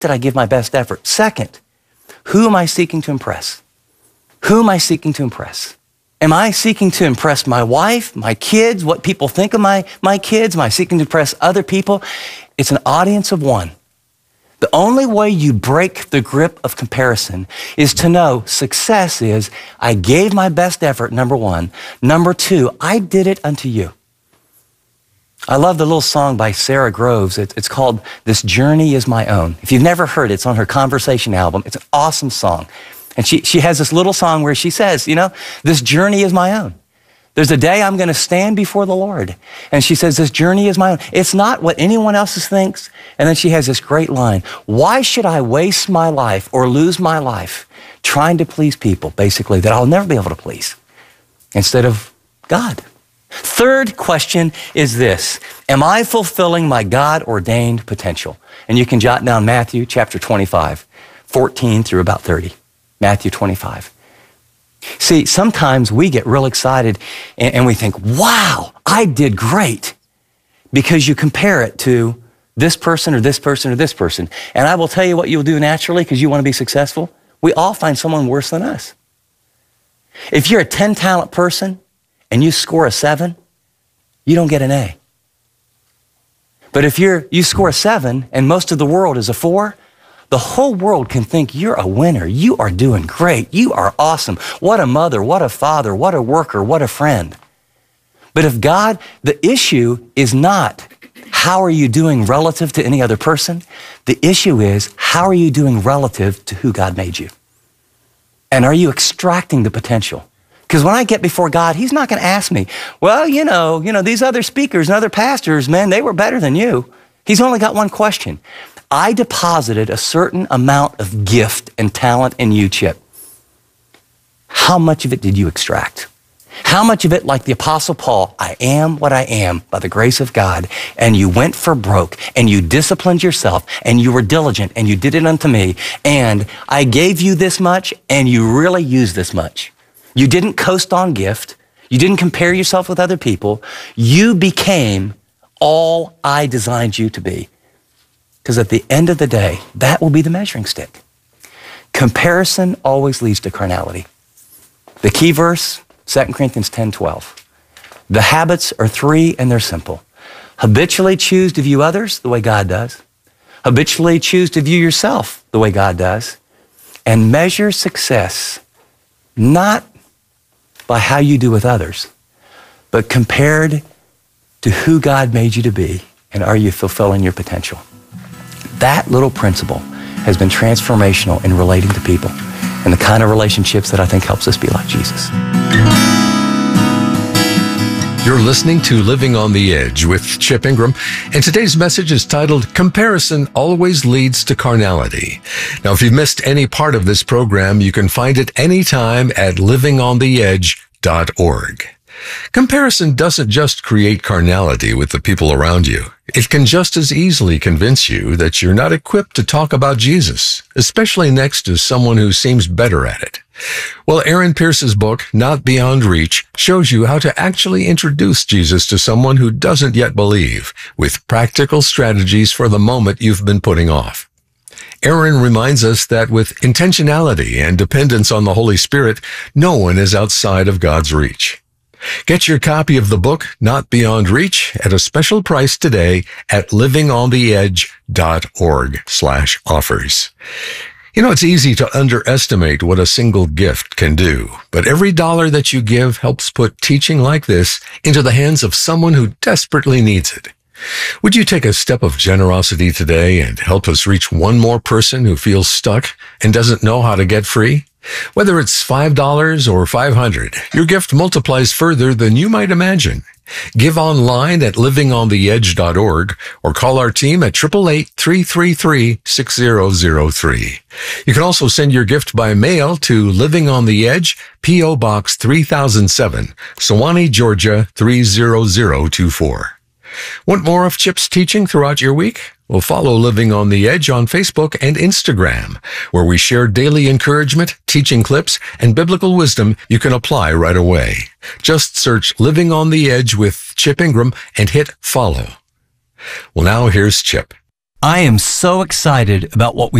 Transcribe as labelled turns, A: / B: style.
A: did I give my best effort? Second, who am I seeking to impress? Who am I seeking to impress? Am I seeking to impress my wife, my kids, what people think of my kids? Am I seeking to impress other people? It's an audience of one. The only way you break the grip of comparison is to know success is I gave my best effort, number one. Number two, I did it unto you. I love the little song by Sarah Groves. It's called This Journey Is My Own. If you've never heard it, it's on her Conversation album. It's an awesome song. And she has this little song where she says, this journey is my own. There's a day I'm going to stand before the Lord. And she says, this journey is my own. It's not what anyone else thinks. And then she has this great line. Why should I waste my life or lose my life trying to please people, basically, that I'll never be able to please, instead of God? Third question is this. Am I fulfilling my God-ordained potential? And you can jot down Matthew chapter 25, 14 through about 30. Matthew 25. See, sometimes we get real excited and we think, wow, I did great, because you compare it to this person or this person or this person. And I will tell you what you'll do naturally because you want to be successful. We all find someone worse than us. If you're a 10-talent person and you score a 7, you don't get an A. But if you score a 7 and most of the world is a 4, the whole world can think you're a winner. You are doing great. You are awesome. What a mother, what a father, what a worker, what a friend. But if God, the issue is not how are you doing relative to any other person? The issue is how are you doing relative to who God made you? And are you extracting the potential? Because when I get before God, he's not going to ask me, well, these other speakers and other pastors, man, they were better than you. He's only got one question. I deposited a certain amount of gift and talent in you, Chip. How much of it did you extract? How much of it, like the Apostle Paul, I am what I am by the grace of God, and you went for broke, and you disciplined yourself, and you were diligent, and you did it unto me, and I gave you this much, and you really used this much. You didn't coast on gift. You didn't compare yourself with other people. You became all I designed you to be. Because at the end of the day, that will be the measuring stick. Comparison always leads to carnality. The key verse, 2 Corinthians 10:12. The habits are 3 and they're simple. Habitually choose to view others the way God does. Habitually choose to view yourself the way God does. And measure success not by how you do with others, but compared to who God made you to be, and are you fulfilling your potential? That little principle has been transformational in relating to people and the kind of relationships that I think helps us be like Jesus.
B: You're listening to Living on the Edge with Chip Ingram, and today's message is titled, Comparison Always Leads to Carnality. Now, if you've missed any part of this program, you can find it anytime at livingontheedge.org. Comparison doesn't just create carnality with the people around you. It can just as easily convince you that you're not equipped to talk about Jesus, especially next to someone who seems better at it. Well, Aaron Pierce's book, Not Beyond Reach, shows you how to actually introduce Jesus to someone who doesn't yet believe, with practical strategies for the moment you've been putting off. Aaron reminds us that with intentionality and dependence on the Holy Spirit, no one is outside of God's reach. Get your copy of the book, Not Beyond Reach, at a special price today at livingontheedge.org/offers. It's easy to underestimate what a single gift can do, but every dollar that you give helps put teaching like this into the hands of someone who desperately needs it. Would you take a step of generosity today and help us reach one more person who feels stuck and doesn't know how to get free? Whether it's $5 or $500, your gift multiplies further than you might imagine. Give online at livingontheedge.org or call our team at 888-333-6003. You can also send your gift by mail to Living on the Edge, P.O. Box 3007, Sewanee, Georgia 30024. Want more of Chip's teaching throughout your week? Well, follow Living on the Edge on Facebook and Instagram, where we share daily encouragement, teaching clips, and biblical wisdom you can apply right away. Just search Living on the Edge with Chip Ingram and hit follow. Well, now here's Chip.
C: I am so excited about what we